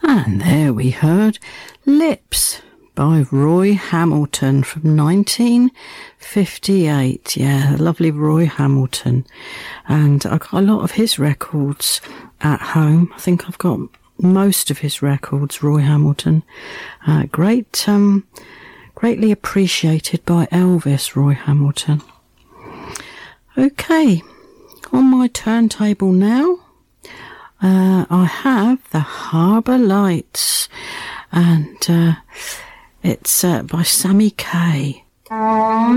And there we heard Lips by Roy Hamilton from 1958. Yeah, lovely Roy Hamilton. And I got a lot of his records at home. I think I've got most of his records, Roy Hamilton. Greatly appreciated by Elvis, Roy Hamilton. Okay, on my turntable now, I have the Harbour Lights, and it's by Sammy Kaye.